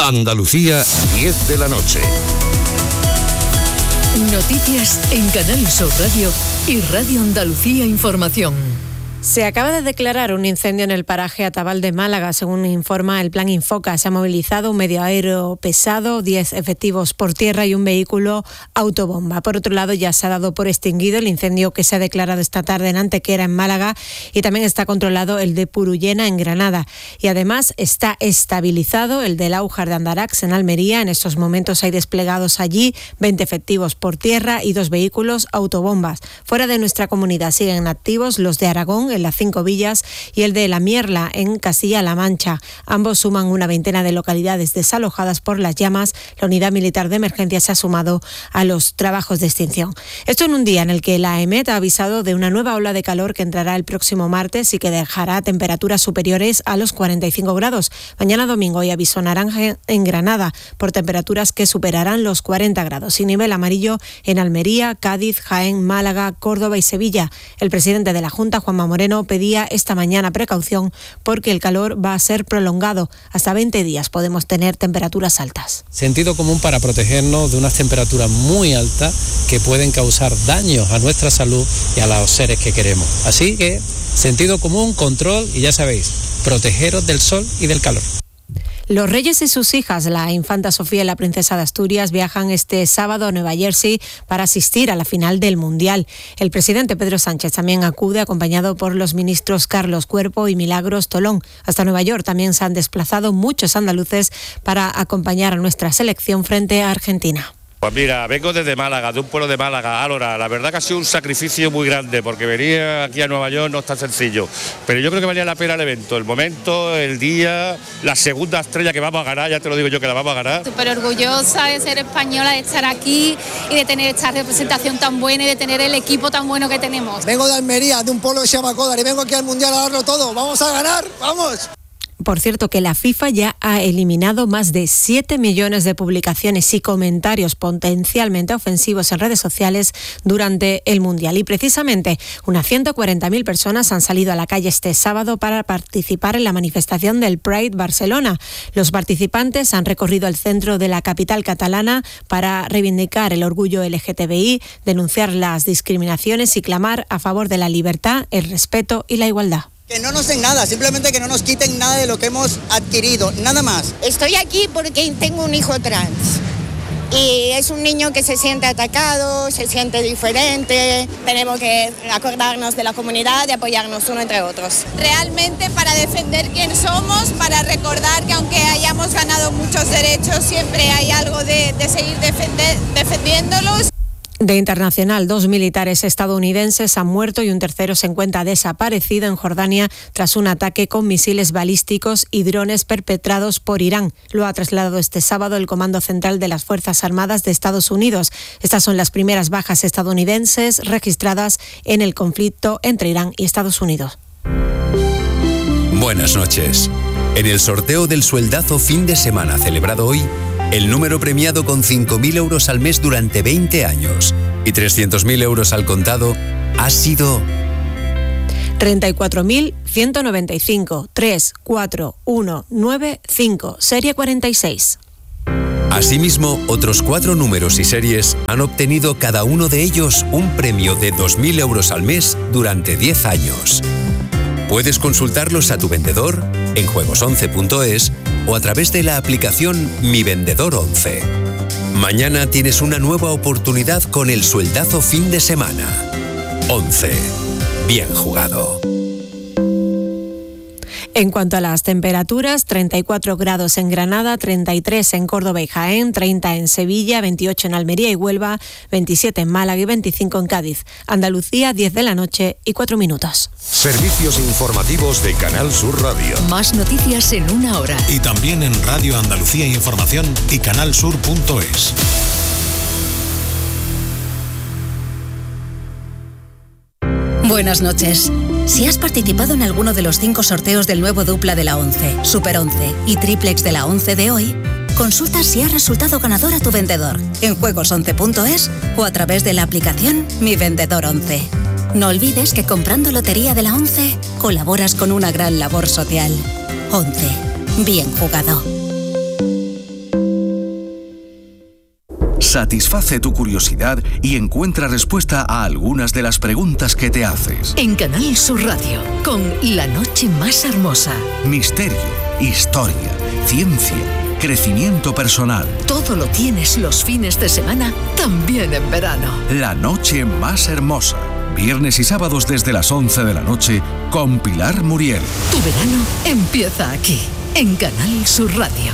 Andalucía, 10 de la noche. Noticias en Canal Sur Radio y Radio Andalucía Información. Se acaba de declarar un incendio en el paraje Atabal de Málaga. Según informa el Plan Infoca, se ha movilizado un medio aéreo pesado, 10 efectivos por tierra y un vehículo autobomba. Por otro lado, ya se ha dado por extinguido el incendio que se ha declarado esta tarde en Antequera, en Málaga, y también está controlado el de Purullena, en Granada. Y además está estabilizado el de Láujar de Andarax, en Almería. En estos momentos hay desplegados allí 20 efectivos por tierra y 2 vehículos autobombas. Fuera de nuestra comunidad siguen activos los de Aragón, en las 5 villas, y el de La Mierla, en Castilla-La Mancha. Ambos suman una veintena de localidades desalojadas por las llamas. La unidad militar de emergencia se ha sumado a los trabajos de extinción. Esto en un día en el que la EMET ha avisado de una nueva ola de calor que entrará el próximo martes y que dejará temperaturas superiores a los 45 grados. Mañana domingo hay aviso naranja en Granada por temperaturas que superarán los 40 grados. Y nivel amarillo en Almería, Cádiz, Jaén, Málaga, Córdoba y Sevilla. El presidente de la Junta, Juanma Moreno, pedía esta mañana precaución porque el calor va a ser prolongado. Hasta 20 días podemos tener temperaturas altas. Sentido común para protegernos de unas temperaturas muy altas que pueden causar daños a nuestra salud y a los seres que queremos. Así que sentido común, control y ya sabéis, protegeros del sol y del calor. Los reyes y sus hijas, la infanta Sofía y la princesa de Asturias, viajan este sábado a Nueva Jersey para asistir a la final del Mundial. El presidente Pedro Sánchez también acude acompañado por los ministros Carlos Cuerpo y Milagros Tolón. Hasta Nueva York también se han desplazado muchos andaluces para acompañar a nuestra selección frente a Argentina. Pues mira, vengo desde Málaga, de un pueblo de Málaga, Álora. La verdad que ha sido un sacrificio muy grande porque venir aquí a Nueva York no es tan sencillo. Pero yo creo que valía la pena el evento, el momento, el día, la segunda estrella que vamos a ganar, ya te lo digo yo que la vamos a ganar. Súper orgullosa de ser española, de estar aquí y de tener esta representación tan buena y de tener el equipo tan bueno que tenemos. Vengo de Almería, de un pueblo que se llama Códar y vengo aquí al Mundial a darlo todo. ¡Vamos a ganar! ¡Vamos! Por cierto, que la FIFA ya ha eliminado más de 7 millones de publicaciones y comentarios potencialmente ofensivos en redes sociales durante el Mundial. Y precisamente unas 140.000 personas han salido a la calle este sábado para participar en la manifestación del Pride Barcelona. Los participantes han recorrido el centro de la capital catalana para reivindicar el orgullo LGTBI, denunciar las discriminaciones y clamar a favor de la libertad, el respeto y la igualdad. Que no nos den nada, simplemente que no nos quiten nada de lo que hemos adquirido, nada más. Estoy aquí porque tengo un hijo trans y es un niño que se siente atacado, se siente diferente. Tenemos que acordarnos de la comunidad, de apoyarnos uno entre otros. Realmente para defender quién somos, para recordar que aunque hayamos ganado muchos derechos, siempre hay algo de seguir defendiéndolos. De internacional, 2 militares estadounidenses han muerto y un tercero se encuentra desaparecido en Jordania tras un ataque con misiles balísticos y drones perpetrados por Irán. Lo ha trasladado este sábado el Comando Central de las Fuerzas Armadas de Estados Unidos. Estas son las primeras bajas estadounidenses registradas en el conflicto entre Irán y Estados Unidos. Buenas noches. En el sorteo del sueldazo fin de semana celebrado hoy, el número premiado con 5.000 euros al mes durante 20 años y 300.000 euros al contado ha sido 34.195 34195, serie 46. Asimismo, otros 4 números y series han obtenido cada uno de ellos un premio de 2.000 euros al mes durante 10 años. Puedes consultarlos a tu vendedor en juegos11.es o a través de la aplicación Mi Vendedor 11. Mañana tienes una nueva oportunidad con el sueldazo fin de semana. 11. Bien jugado. En cuanto a las temperaturas, 34 grados en Granada, 33 en Córdoba y Jaén, 30 en Sevilla, 28 en Almería y Huelva, 27 en Málaga y 25 en Cádiz. Andalucía, 10 de la noche y 4 minutos. Servicios informativos de Canal Sur Radio. Más noticias en una hora. Y también en Radio Andalucía Información y canalsur.es. Buenas noches. Si has participado en alguno de los 5 sorteos del nuevo dupla de la 11, Super 11 y triplex de la 11 de hoy, consulta si has resultado ganador a tu vendedor en juegos11.es o a través de la aplicación Mi Vendedor 11. No olvides que comprando lotería de la 11 colaboras con una gran labor social. 11. Bien jugado. satisface tu curiosidad y encuentra respuesta a algunas de las preguntas que te haces. En Canal Sur Radio, con La Noche Más Hermosa. Misterio, historia, ciencia, crecimiento personal. Todo lo tienes los fines de semana, también en verano. La Noche Más Hermosa. Viernes y sábados desde las 11 de la noche con Pilar Muriel. Tu verano empieza aquí, en Canal Sur Radio.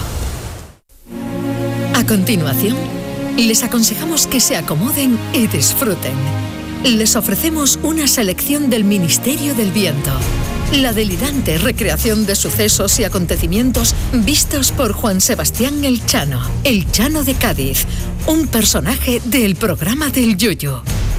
A continuación, les aconsejamos que se acomoden y disfruten. Les ofrecemos una selección del Ministerio del Viento. La delirante recreación de sucesos y acontecimientos vistos por Juan Sebastián el Chano de Cádiz, un personaje del programa del Yuyu.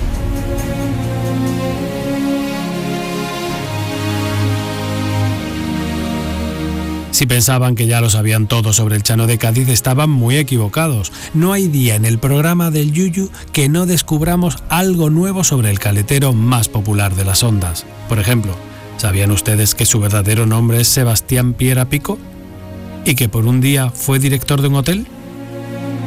Si pensaban que ya lo sabían todo sobre el Chano de Cádiz, estaban muy equivocados. No hay día en el programa del Yuyu que no descubramos algo nuevo sobre el caletero más popular de las ondas. Por ejemplo, ¿sabían ustedes que su verdadero nombre es Sebastián Piera Pico? ¿Y que por un día fue director de un hotel?